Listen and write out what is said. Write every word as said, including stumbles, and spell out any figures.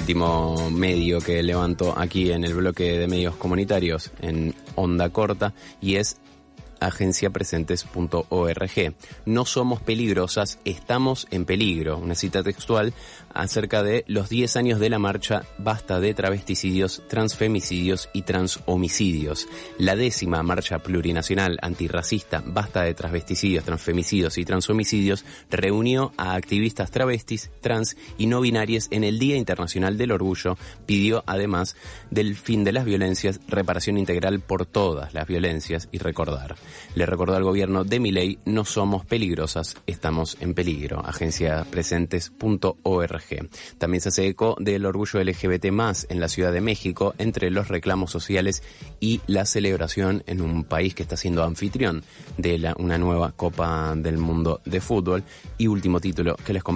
último medio que levanto aquí en el bloque de medios comunitarios en onda corta, y es agencia presentes punto org. No somos peligrosas, estamos en peligro. Una cita textual acerca de los diez años de la marcha Basta de travesticidios, transfemicidios y transhomicidios. La décima marcha plurinacional antirracista Basta de travesticidios, transfemicidios y transhomicidios reunió a activistas travestis, trans y no binarias en el Día Internacional del Orgullo. Pidió además del fin de las violencias, reparación integral por todas las violencias y recordar. Le recordó al gobierno de Milei: no somos peligrosas, estamos en peligro. agencia presentes punto org. También se hace eco del orgullo L G B T más en la Ciudad de México, entre los reclamos sociales y la celebración en un país que está siendo anfitrión de la, una nueva Copa del Mundo de Fútbol. Y último título que les comparto.